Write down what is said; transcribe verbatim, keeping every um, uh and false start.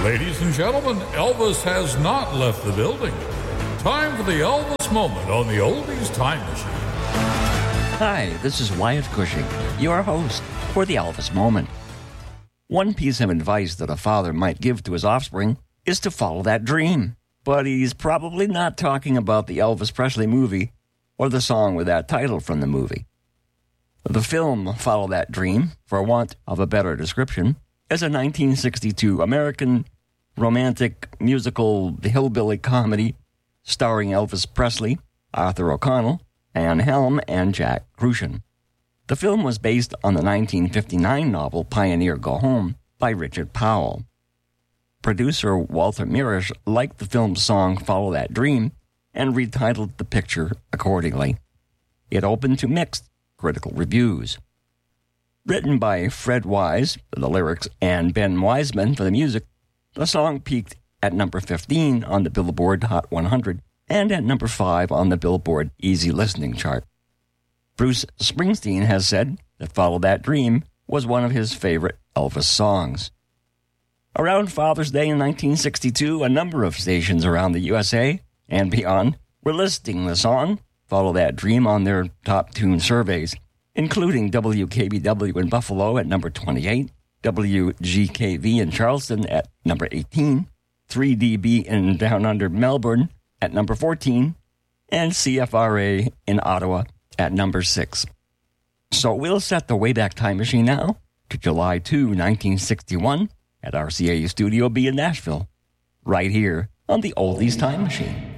Ladies and gentlemen, Elvis has not left the building. Time for the Elvis Moment on the Oldies Time Machine. Hi, this is Wyatt Cushing, your host for the Elvis Moment. One piece of advice that a father might give to his offspring is to follow that dream. But he's probably not talking about the Elvis Presley movie or the song with that title from the movie. The film Follow That Dream, for want of a better description, is a nineteen sixty-two American romantic musical hillbilly comedy starring Elvis Presley, Arthur O'Connell, Anne Helm, and Jack Kruschen. The film was based on the nineteen fifty-nine novel Pioneer Go Home by Richard Powell. Producer Walter Mirisch liked the film's song Follow That Dream and retitled the picture accordingly. It opened to mixed critical reviews. Written by Fred Wise for the lyrics and Ben Wiseman for the music, the song peaked at number fifteen on the Billboard Hot one hundred and at number five on the Billboard Easy Listening chart. Bruce Springsteen has said that Follow That Dream was one of his favorite Elvis songs. Around Father's Day in nineteen sixty-two, a number of stations around the U S A and beyond were listing the song Follow That Dream on their top tune surveys, including W K B W in Buffalo at number twenty-eight, W G K V in Charleston at number eighteen, three D B in Down Under Melbourne at number fourteen, and C F R A in Ottawa at number six. So we'll set the Wayback Time Machine now to July second, nineteen sixty-one at R C A Studio B in Nashville, right here on the Oldies Time Machine.